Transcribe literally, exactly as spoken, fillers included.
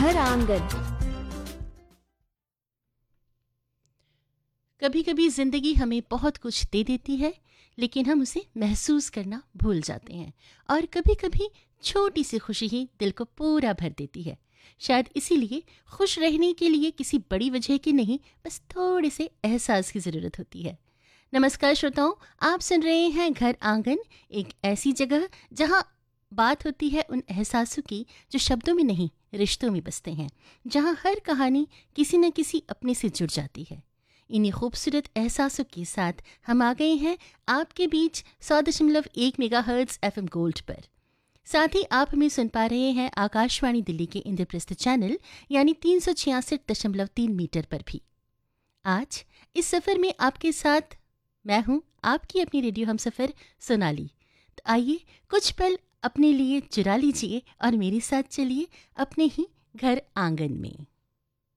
घर आंगन। कभी कभी जिंदगी हमें बहुत कुछ दे देती है, लेकिन हम उसे महसूस करना भूल जाते हैं। और कभी कभी छोटी सी खुशी ही दिल को पूरा भर देती है। शायद इसीलिए खुश रहने के लिए किसी बड़ी वजह की नहीं, बस थोड़े से एहसास की ज़रूरत होती है। नमस्कार श्रोताओं, आप सुन रहे हैं घर आंगन, एक ऐसी जगह जहां बात होती है उन एहसासों की जो शब्दों में नहीं, रिश्तों में बसते हैं। जहां हर कहानी किसी न किसी अपने से जुड़ जाती है। इन्हीं खूबसूरत एहसासों के साथ हम आ गए हैं आपके बीच सौ दशमलव एक mega hertz F M gold पर। साथ ही आप हमें सुन पा रहे हैं आकाशवाणी दिल्ली के इंद्रप्रस्थ चैनल यानी तीन सौ छियासठ दशमलव तीन मीटर पर भी। आज इस सफ़र में आपके साथ मैं हूं आपकी अपनी रेडियो हम सफ़र सोनाली। तो आइए कुछ पल अपने लिए चुरा लीजिए और मेरे साथ चलिए अपने ही घर आंगन में।